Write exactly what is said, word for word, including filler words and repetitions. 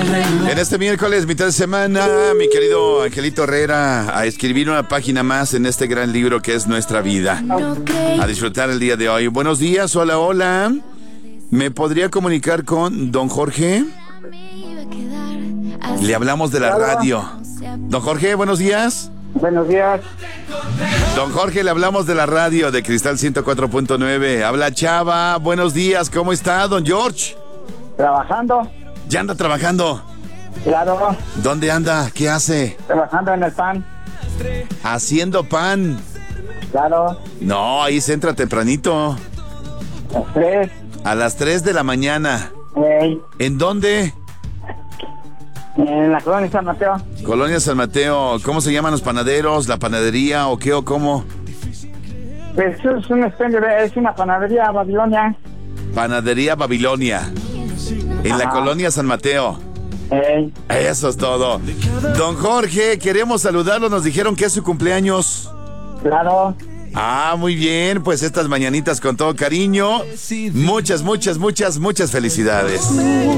En este miércoles, mitad de semana, mi querido Angelito Herrera, a escribir una página más en este gran libro que es Nuestra Vida. A disfrutar el día de hoy. Buenos días, hola, hola. ¿Me podría comunicar con don Jorge? Le hablamos de la radio. Don Jorge, buenos días. Buenos días. Don Jorge, le hablamos de la radio de Cristal ciento cuatro punto nueve. Habla Chava, buenos días, ¿cómo está, don George? Trabajando. ¿Ya anda trabajando? Claro. ¿Dónde anda? ¿Qué hace? Trabajando en el pan. Haciendo pan. Claro. No, ahí se entra tempranito. Las tres. A las tres de la mañana. Hey. ¿En dónde? En la colonia San Mateo. Colonia San Mateo. ¿Cómo se llaman los panaderos? ¿La panadería o qué o cómo? Pues es un expendio, es una panadería Babilonia. Panadería Babilonia. En Ajá. la colonia San Mateo. Hey. Eso es todo. Don Jorge, queremos saludarlo. Nos dijeron que es su cumpleaños. Claro. Ah, muy bien. Pues estas mañanitas con todo cariño. Muchas, muchas, muchas, muchas felicidades.